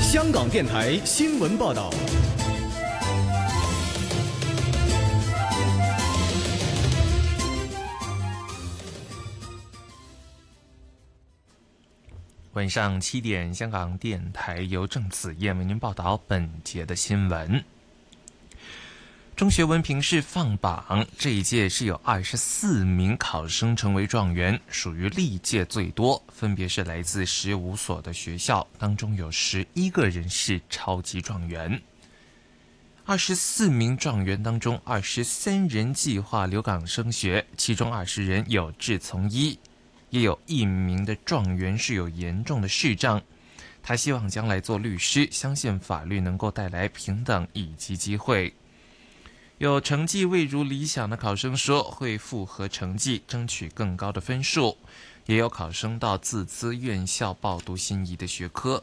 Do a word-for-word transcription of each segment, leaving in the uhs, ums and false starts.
香港电台新闻报道。 晚上七点，香港电台由郑子燕为您报道本节的新闻。中学文凭试放榜，这一届是有二十四名考生成为状元，属于历届最多，分别是来自十五所的学校，当中有十一个人是超级状元。二十四名状元当中，二十三人计划留港升学，其中二十人有志从医，也有一名的状元是有严重的视障，他希望将来做律师，相信法律能够带来平等以及机会。有成绩未如理想的考生说会复核成绩，争取更高的分数，也有考生到自资院校报读心仪的学科。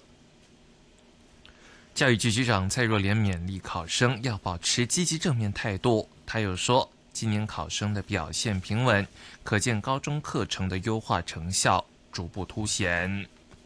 教育局局长蔡若莲勉励考生要保持积极正面态度，他又说今年考生的表现平稳，可见高中课程的优化成效逐步凸显。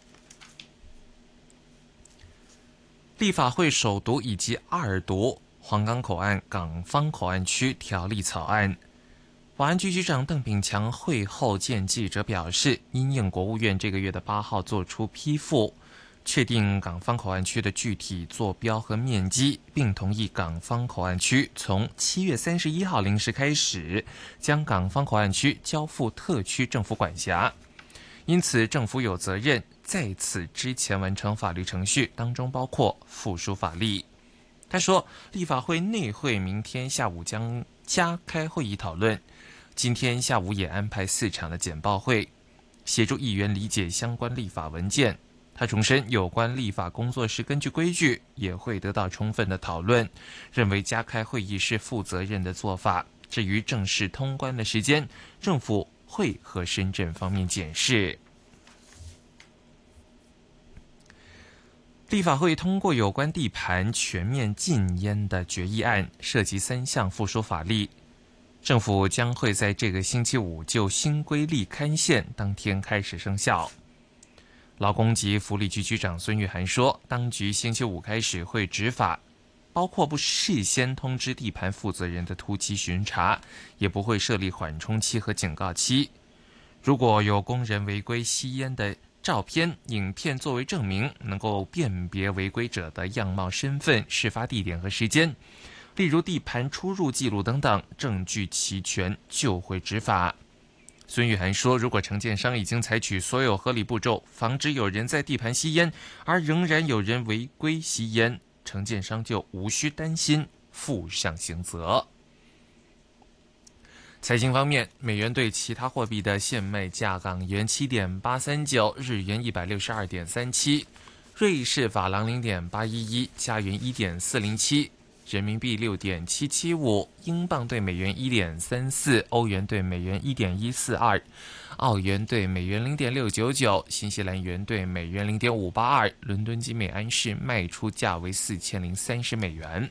立法会首读以及二读黄冈口岸港方口岸区条例草案，保安局局长邓炳强会后见记者表示，因应国务院这个月的八号做出批复，确定港方口岸区的具体坐标和面积，并同意港方口岸区从七月三十一号零时开始将港方口岸区交付特区政府管辖，因此政府有责任在此之前完成法律程序，当中包括附属法例。他说，立法会内会明天下午将加开会议讨论，今天下午也安排四场的简报会，协助议员理解相关立法文件。他重申，有关立法工作是根据规矩，也会得到充分的讨论，认为加开会议是负责任的做法。至于正式通关的时间，政府会和深圳方面检视。立法会通过有关地盘全面禁烟的决议案，涉及三项附属法例。政府将会在这个星期五就新规例刊宪，当天开始生效。劳工及福利局局长孙玉菡说，当局星期五开始会执法，包括不事先通知地盘负责人的突击巡查，也不会设立缓冲期和警告期。如果有工人违规吸烟的照片、影片作为证明，能够辨别违规者的样貌、身份、事发地点和时间，例如地盘出入记录等等，证据齐全就会执法。孙玉菡说，如果承建商已经采取所有合理步骤，防止有人在地盘吸烟，而仍然有人违规吸烟，承建商就无需担心负上刑责。财经方面，美元对其他货币的现卖价：港元七点八三九，日元一百六十二点三七，瑞士法郎零点八一一，加元一点四零七，人民币六点七七五，英镑对美元一点三四，欧元对美元一点一四二，澳元对美元零点六九九，新西兰元对美元零点五八二。伦敦金美安士卖出价为四千零三十美元。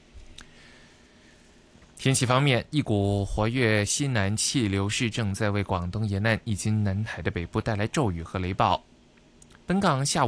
天气方面，一股活跃西南气流是正在为广东沿岸以及南海的北部带来骤雨和雷暴。本港下午